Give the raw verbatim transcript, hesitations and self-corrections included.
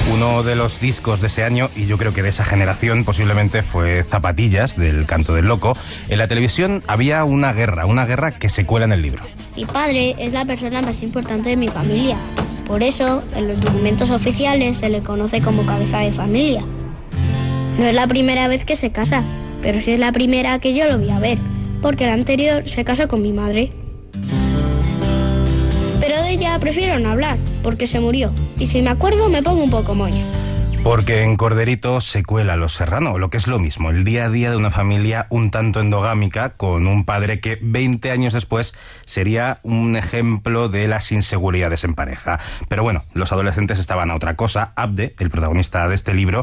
Uno de los discos de ese año, y yo creo que de esa generación, posiblemente fue Zapatillas, del Canto del Loco. En la televisión había una guerra, una guerra que se cuela en el libro. Mi padre es la persona más importante de mi familia. Por eso, en los documentos oficiales se le conoce como cabeza de familia. No es la primera vez que se casa, pero sí es la primera que yo lo vi a ver, porque la anterior se casó con mi madre. Pero de ella prefiero no hablar, porque se murió, y si me acuerdo me pongo un poco moña. Porque en Corderito se cuela Los Serrano, o lo que es lo mismo, el día a día de una familia un tanto endogámica, con un padre que veinte años después sería un ejemplo de las inseguridades en pareja. Pero bueno, los adolescentes estaban a otra cosa. Abde, el protagonista de este libro,